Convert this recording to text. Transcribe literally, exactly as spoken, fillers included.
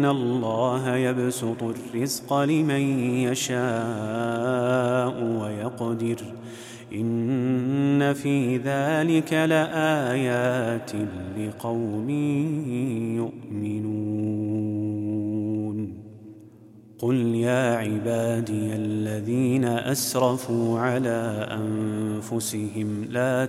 إن الله يبسط الرزق لمن يشاء ويقدر إن في ذلك لآيات لقوم يؤمنون قل يا عبادي الذين أسرفوا على أنفسهم لا